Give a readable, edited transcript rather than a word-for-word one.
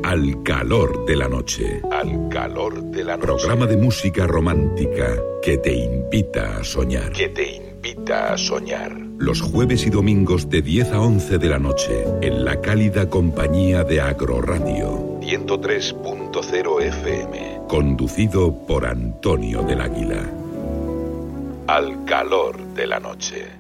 Al calor de la noche. Al calor de la noche. Programa de música romántica que te invita a soñar. Que te invita a soñar. Los jueves y domingos de 10 a 11 de la noche, en la cálida compañía de Agroradio. 103.0 FM. Conducido por Antonio del Águila. Al calor de la noche.